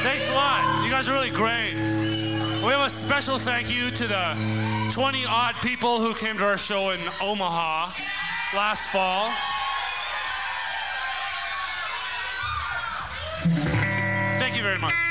Thanks a lot. You guys are really great. We have a special thank you to the 20-odd people who came to our show in Omaha last fall. Thank you very much.